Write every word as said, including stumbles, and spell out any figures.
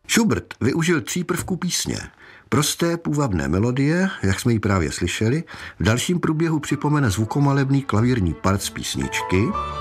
Schubert využil tří prvků písně. Prosté půvabné melodie, jak jsme ji právě slyšeli, v dalším průběhu připomene zvukomalebný klavírní part z písničky,